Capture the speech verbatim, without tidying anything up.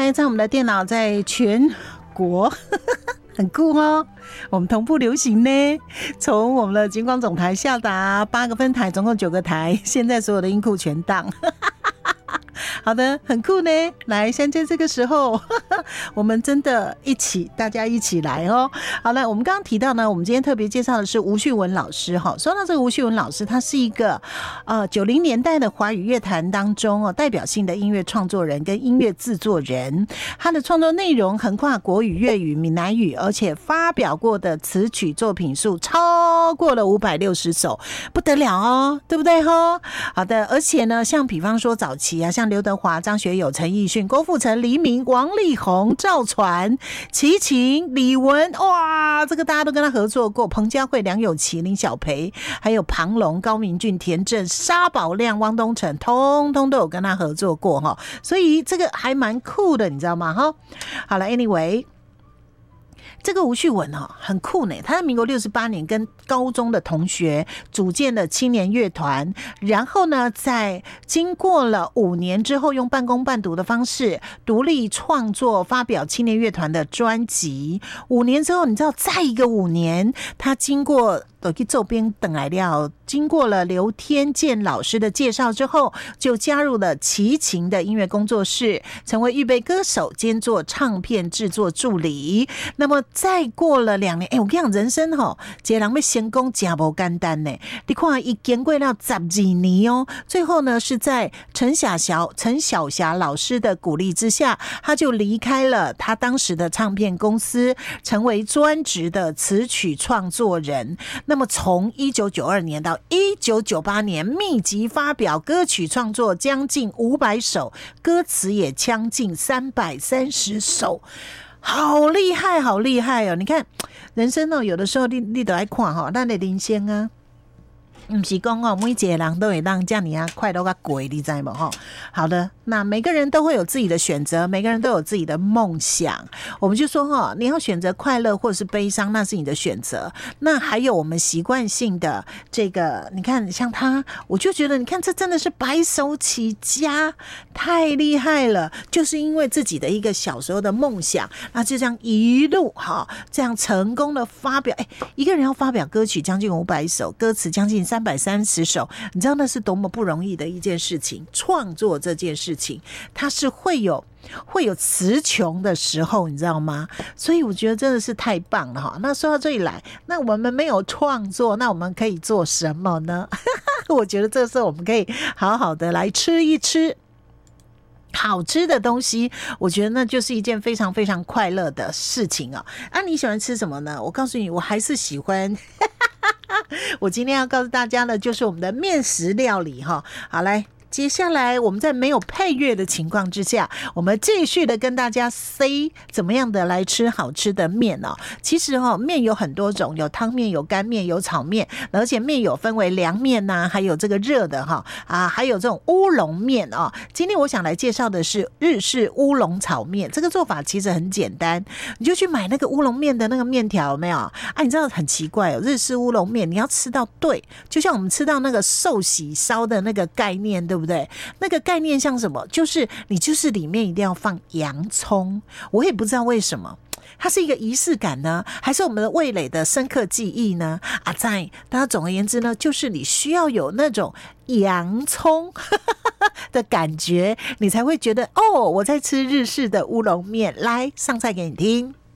来在我们的电脑在全国很酷哦，我们同步流行呢，从我们的金光总台下达八个分台，总共九个台，现在所有的音库全当。好的，很酷呢。来，现在这个时候我们真的一起大家一起来哦。好了，我们刚刚提到呢，我们今天特别介绍的是吴旭文老师哈。说到这个吴旭文老师，他是一个呃九零年代的华语乐坛当中哦代表性的音乐创作人跟音乐制作人。他的创作内容横跨国语、粤语、闽南语，而且发表过的词曲作品数超过了五百六十首，不得了哦，对不对哈？好的，而且呢，像比方说早期啊，像刘德华、张学友、陈奕迅、郭富城、黎明、王力宏、赵传、齐秦、李玟，哇，这个大家都跟他合作过。彭佳慧、梁咏琪、林小培，还有庞龙、高明俊、田震、沙宝亮、汪东城，通通都有跟他合作过哈，所以这个还蛮酷的，你知道吗？哈，好了 ，anyway。这个吴旭文哦，很酷呢。他在民国六十八年跟高中的同学组建了青年乐团，然后呢，在经过了五年之后，用半工半读的方式独立创作发表青年乐团的专辑。五年之后，你知道再一个五年，他经过都去这边等来了，经过了刘天健老师的介绍之后，就加入了齐秦的音乐工作室，成为预备歌手兼做唱片制作助理。那么再过了两年，哎，我跟你讲，人生吼，一个人要成功真不简单呢。你看，他经过了十二年哦，最后呢是在陈小霞、陈小霞老师的鼓励之下，他就离开了他当时的唱片公司，成为专职的词曲创作人。那么从一九九二年到一九九八年，密集发表歌曲创作将近五百首，歌词也将近三百三十首。好厉害，好厉害哦！你看，人生哦，有的时候你你都要看哈，咱的人生啊，不是讲哦，每一个人都会让这样啊快乐个鬼，你知道吗？哈，好的，那每个人都会有自己的选择，每个人都有自己的梦想。我们就说哈，你要选择快乐或是悲伤，那是你的选择。那还有我们习惯性的这个，你看像他，我就觉得你看这真的是白手起家，太厉害了。就是因为自己的一个小时候的梦想，那就这样一路哈，这样成功的发表。哎，一个人要发表歌曲将近五百首，歌词将近三百三十首，你知道那是多么不容易的一件事情。创作这件事情，它是会有会有词穷的时候，你知道吗？所以我觉得真的是太棒了哈。那说到这里来，那我们没有创作，那我们可以做什么呢？我觉得这时候我们可以好好的来吃一吃好吃的东西，我觉得那就是一件非常非常快乐的事情哦。啊，你喜欢吃什么呢？我告诉你，我还是喜欢我今天要告诉大家的就是我们的面食料理哈。好，来，接下来我们在没有配乐的情况之下，我们继续的跟大家 say 怎么样的来吃好吃的面哦。其实哦，面有很多种，有汤面、有干面、有炒面，而且面有分为凉面呐、啊，还有这个热的哈啊，还有这种乌龙面哦。今天我想来介绍的是日式乌龙炒面，这个做法其实很简单，你就去买那个乌龙面的那个面条，有没有啊？你知道很奇怪哦，日式乌龙面你要吃到对，就像我们吃到那个寿喜烧的那个概念，对不对？那个概念像什么？就是你就是里面一定要放洋葱，我也不知道为什么。它是一个仪式感呢，还是我们的味蕾的深刻记忆呢？啊，在，但总而言之呢，就是你需要有那种洋葱的感觉，你才会觉得哦，我在吃日式的乌龙面。来，上菜给你听。